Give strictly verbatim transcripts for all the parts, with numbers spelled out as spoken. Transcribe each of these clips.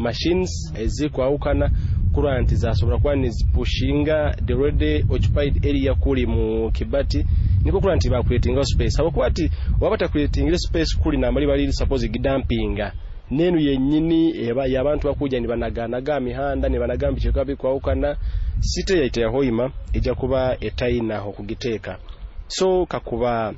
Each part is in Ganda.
machines ezikwawukana kurwa nti zasobola kuba nizipushinga the already occupied area kuli mu Kibati niko kurwa nti ba creating space habakuba ati wabata creating space kuli na mbali bali suppose gidampinga nenu yennyini eba yabantu bakuja ni banaganaga mihanda ni banagamba cheka bikwawukana site yaite ya Hoima ejja kuba etaina okugiteeka so kakuba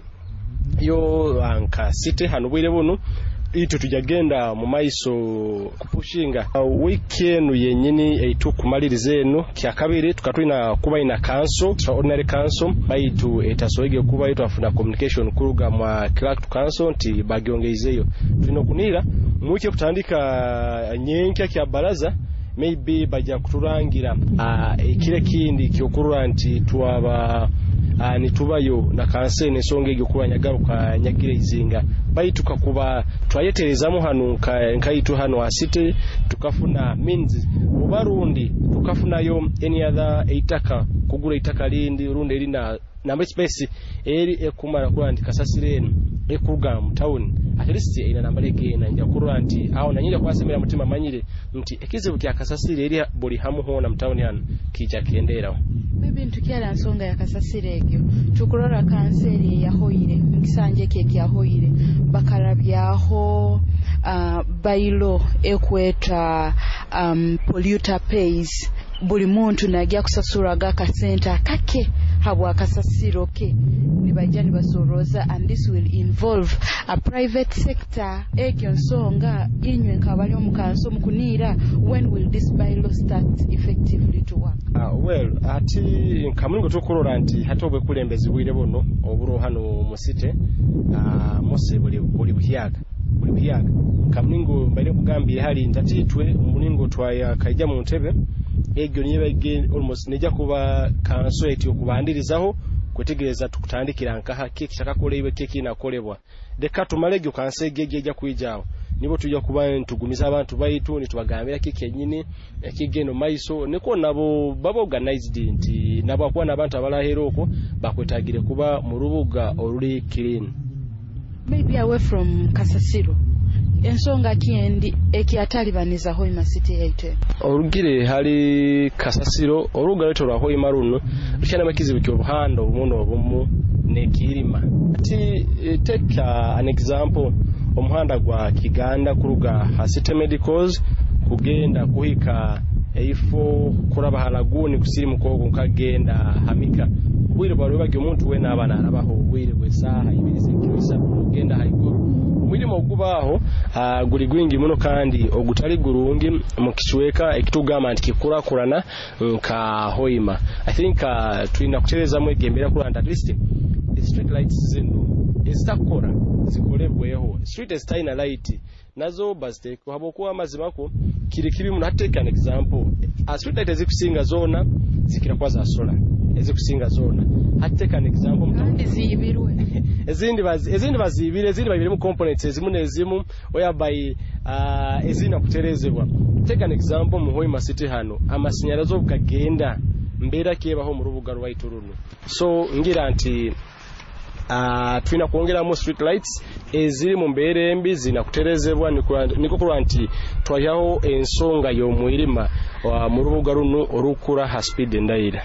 yo anka site hano bwire buno itu tujagenda mu maiso kupushinga uh, weekend yenyini eitu kumalirize eno kya kabiri tukatwina kuba ina council extraordinary council baitu etasoege kuba itu afuna communication kuruga mwa clerk council nti bagiongeizeyo tulino kunira muke kutandika nyenka kya baraza maybe bajja kuturangira uh, kile kindi kyokurwa nti twaba Uh, nitubayo na kansene songe gyokuwanya garuka nyagire izinga baitu kakuba twayeterezamu hanu nkaitu hano asite tukafuna means ubarundi tukafunayo any other eitaka kugura itaka lindi rundi elina number space eri ekumara kurandi kasasireno ekuga mu town at least ina nambale gena nja kurandi aho nanyira kwasemera mutima manyire nti ekizibu kya kasasire eri boli hamu hona mu town hano kija kendera maybe ntukyala nsonga ya kasasire egyo tukurora kanseri ya Hoire nkisanje keke ya Hoire bakarabyaho uh, bailo ekweta um, polluter pays buli muntu najja kusasura gaka center kake habwa kasasiro ke nibajani basoroza and this will involve a private sector egyo nsonga inywe nkabali omukanso mukunira when will this bylaw start effectively to work uh, well ati nkamulingo tukurora nti hatobwe kulembezi bwire bono oburo hano musite uh, mose buli buli buhiyaga buli buhiyaga nkamulingo mbaire kugambye hali ntatitwe umulingo twaya kaija mu ntebe egyo niye almost neja kuba kanso eti okubandirizaho kutegereza tukutandikira nkaha kiki chakakolebwe kiki nakolebwa deka tumalegyo kanse gege eja kuijawo nibo tujja kuba ntugumiza abantu baitu nitubagambira kiki enyini ekigeno maiso niko nabo baba organized nti nabo akwana abantu abalaheroko bakwetagire kuba mu rubuga oluli clean maybe away from Kasasiro ensonga kiendi ekiatalibaniza Hoima city yaite orugire hali Kasasiro oruga leto lwa Hoima runo rushana makizibu kyobuhanda obumono obumu nekirima ati take uh, an example omuhanda gwa Kiganda kuruga Hasite Medicals kugenda kuhika eifo kuraba halaguni kusiri mukogo nkagenda hamika bwire bwari bagyo umuntu we nabana arabaho bwire bwesaha ibirize kirisa kugenda haiguru umurimo gubaho uh, guri gwingi muno kandi ogutali gurungi mukishweka ekitugama nti kikura kurana nka Hoima I think uh, tuina kutereza mwe gembera kuranda at least street lights zino ezitakora zikolebweho street estina light nazo bazite kuhabokuwa amazimako kiri kibi muno take an example a street light ezikusinga zona zikira kwa za solar ezikusinga zona take an example kandi zibirwe ezindi bazi ezindi bazibire ezindi babire mu components ezimu ezimu oya by uh, ezina kuterezebwa take an example mu Hoima city hano amasinyarazo bukagenda mbera kebaho mu rubuga rwaitu runo so ngira nti Uh, twina kuongera mu street lights eziri mu mbere embi zina kuterezebwa niko kurwa nti twayaho ensonga yo muirima wa mu rubuga runo orukura ha speed ndaira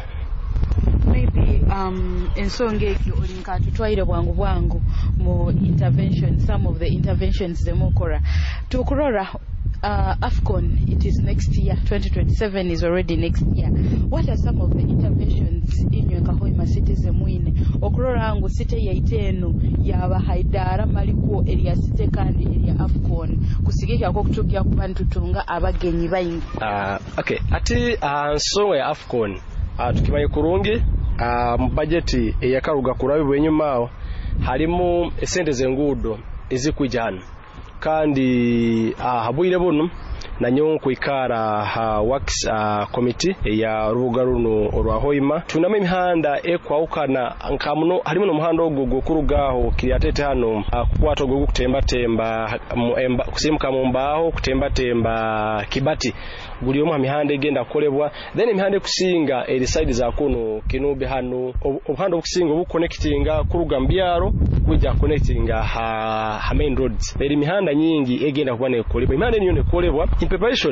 maybe um ensonga ekyo olinka tutwaire bwangu bwangu mu intervention some of the interventions zemukora tukurora Uh, AFCON, it is next year, twenty twenty-seven is already next year. What are some of the interventions in your Hoima city zemwine? Okurora angu city ya iteno ya abahaidara maliko area city kandi area AFCON. Kusigeka kwa kutugia kubantu tunga abagenyi bayingi. Uh, okay, ati uh, nsonga ya AFCON uh, tukibaye kurungi uh, budget ya karuga kurabi bwenyumao harimo esente zengudo ezikujana kandi uh, habwire buno nanyo kwikara ha works uh, committee ya rubuga runo orwa Hoima tuname imihanda ekwawukana nkamuno harimo no muhanda ogugo kurugaho kiriatete hano uh, kwato ogugo kutemba temba emba kusimuka mu mbaho kutemba temba Kibati buli omu mihanda egenda kolebwa then imihanda kusinga eri side za kuno Kinube hano obuhanda okusinga obu connectinga kuruga mbyaro kujja connectinga ha, ha main roads eri mihanda nyingi egenda kuba ne kolebwa imihanda niyo ne kolebwa in preparation